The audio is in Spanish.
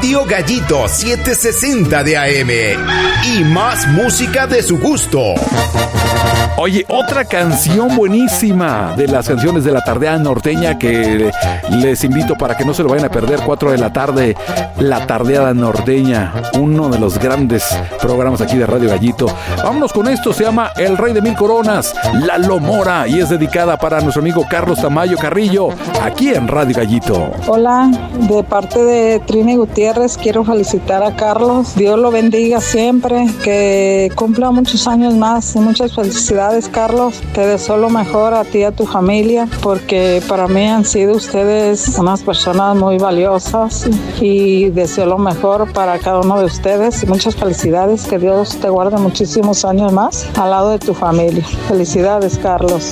Radio Gallito 760 de AM. Y más música de su gusto. Oye, otra canción buenísima de las canciones de la tardeada norteña que les invito para que no se lo vayan a perder. 4 de la tarde, la tardeada norteña, uno de los grandes programas aquí de Radio Gallito. Vámonos con esto, se llama El Rey de Mil Coronas, La Lomora, y es dedicada para nuestro amigo Carlos Tamayo Carrillo, aquí en Radio Gallito. Hola, de parte de Trini Gutiérrez quiero felicitar a Carlos. Dios lo bendiga siempre, que cumpla muchos años más y muchas felicidades, Carlos. Te deseo lo mejor a ti y a tu familia, porque para mí han sido ustedes unas personas muy valiosas y deseo lo mejor para cada uno de ustedes y muchas felicidades. Que Dios te guarde muchísimos años más al lado de tu familia. Felicidades, Carlos.